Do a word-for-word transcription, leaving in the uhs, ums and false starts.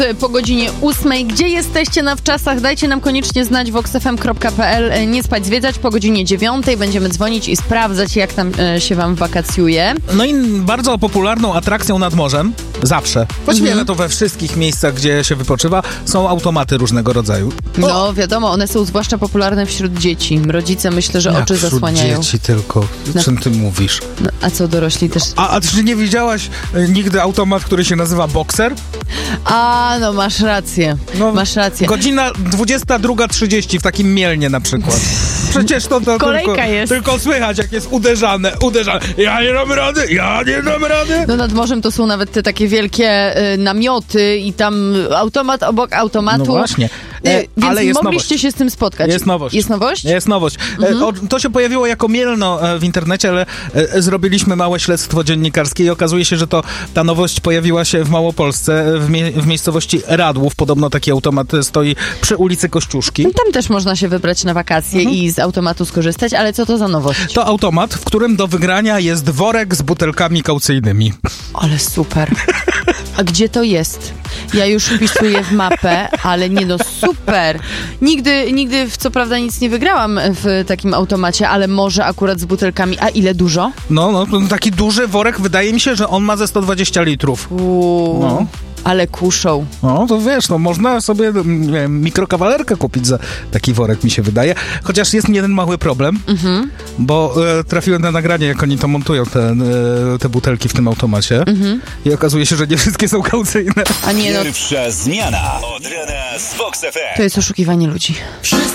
Po godzinie ósmej. Gdzie jesteście na wczasach? Dajcie nam koniecznie znać vox f m kropka p l. Nie spać, zwiedzać. Po godzinie dziewiątej będziemy dzwonić i sprawdzać, jak tam e, się wam wakacjuje. No i bardzo popularną atrakcją nad morzem, zawsze, właściwie mhm. to we wszystkich miejscach, gdzie się wypoczywa, są automaty różnego rodzaju. O! No wiadomo, one są zwłaszcza popularne wśród dzieci. Rodzice myślę, że Jak oczy wśród zasłaniają. dzieci tylko. No. Czym ty mówisz? No, a co, dorośli też? A, a czy nie widziałaś y, nigdy automat, który się nazywa Boxer? A, no masz rację. No, masz rację. Godzina dwudziesta druga trzydzieści w takim Mielnie na przykład. Przecież to, to Kolejka tylko, jest. tylko słychać, jak jest uderzane, uderzane. Ja nie dam rady, ja nie dam rady. No nad morzem to są nawet te takie wielkie y, namioty i tam automat obok automatu. No właśnie. E, y, więc ale jest mogliście nowość. się z tym spotkać. Jest nowość. Jest nowość? Jest nowość. Mhm. E, o, to się pojawiło jako Mielno e, w internecie, ale e, zrobiliśmy małe śledztwo dziennikarskie i okazuje się, że to ta nowość pojawiła się w Małopolsce, w, mie- w miejscowości Radłów. Podobno taki automat stoi przy ulicy Kościuszki. No, tam też można się wybrać na wakacje mhm. i z automatu skorzystać, ale co to za nowość? To automat, w którym do wygrania jest worek z butelkami kaucyjnymi. Ale super. A gdzie to jest? Ja już wpisuję w mapę, ale nie no super. Nigdy, nigdy w, co prawda nic nie wygrałam w takim automacie, ale może akurat z butelkami. A ile dużo? No, no, taki duży worek, wydaje mi się, że on ma ze sto dwadzieścia litrów. Uuu, no. Ale kuszą. No, to wiesz, no można sobie nie wiem, mikrokawalerkę kupić za taki worek, mi się wydaje. Chociaż jest jeden mały problem, mhm. bo e, trafiłem na nagranie, jak oni to montują, te, e, te butelki w tym automacie mhm. i okazuje się, że nie wszystkie są kaucyjne. A nie, no... Pierwsza zmiana od rana z Vox F M. To jest oszukiwanie ludzi.